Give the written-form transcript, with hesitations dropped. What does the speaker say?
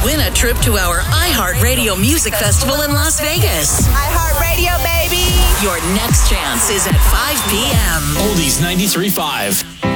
Win a trip to our iHeartRadio Music Festival in Las Vegas. iHeartRadio, baby. Your next chance is at 5 p.m. Oldies 93.5.